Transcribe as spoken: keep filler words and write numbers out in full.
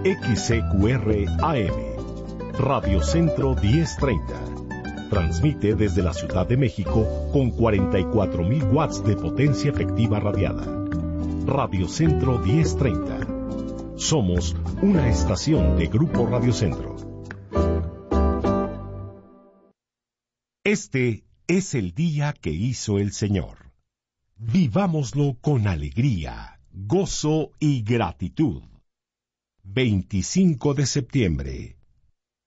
X C Q R A M, Radio Centro diez treinta. Transmite desde la Ciudad de México con cuarenta y cuatro mil watts de potencia efectiva radiada. Radio Centro diez treinta. Somos una estación de Grupo Radio Centro. Este es el día que hizo el Señor. Vivámoslo con alegría, gozo y gratitud. veinticinco de septiembre.